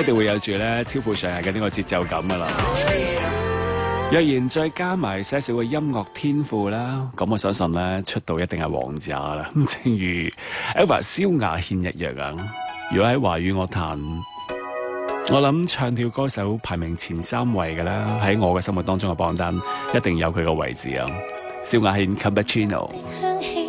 一定會有住咧超乎常人嘅呢個節奏感噶啦。若然再加埋些少嘅音樂天賦啦，咁我相信咧出道一定係王者啦。正如 Elva 蕭亞軒一樣啊。如果喺華語樂壇，我諗唱跳歌手排名前3位嘅啦，喺我嘅心目當中嘅榜單一定有佢個位置啊。蕭亞軒 Cappuccino。